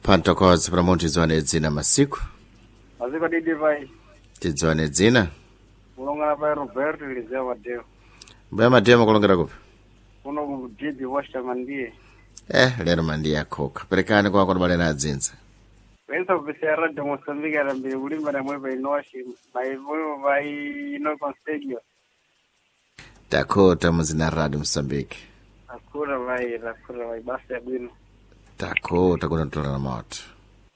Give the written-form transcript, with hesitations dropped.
Pantokoza para tidzone dzina masiku. Masiku didi vai. Tidzone dzina. Kulongera pa Roberto Eliseu Mateo. Bwa Mateo kulongera kupi? Kuno ku Didi washa mandiye. Lero mandiye akhoka. Perekani kwa balena adzinza. Pensa kupesera de Moçambique era mbili kulimba na mwepa inoshi. Vai ino conselho. Dakota muzina radio Moçambique. Akura vai basta bwino. Dakota kuna tola na moto.